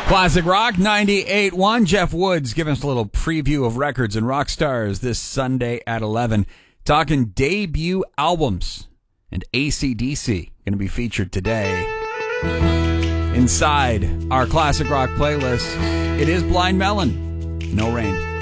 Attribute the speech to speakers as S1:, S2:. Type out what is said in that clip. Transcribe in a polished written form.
S1: Classic Rock 98.1. Jeff Woods giving us a little preview of records and rock stars this Sunday at 11. Talking debut albums. And AC/DC going to be featured today. Inside our Classic Rock playlist, it is Blind Melon. No Rain.